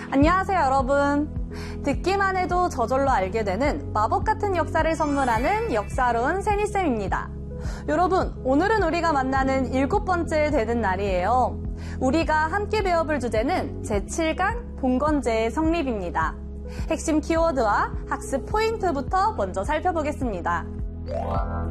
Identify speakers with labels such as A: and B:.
A: 안녕하세요, 여러분. 듣기만 해도 저절로 알게 되는 마법 같은 역사를 선물하는 역사로운 세니쌤입니다. 여러분, 오늘은 우리가 만나는 7번째 되는 날이에요. 우리가 함께 배워볼 주제는 제7강 봉건제의 성립입니다. 핵심 키워드와 학습 포인트부터 먼저 살펴보겠습니다.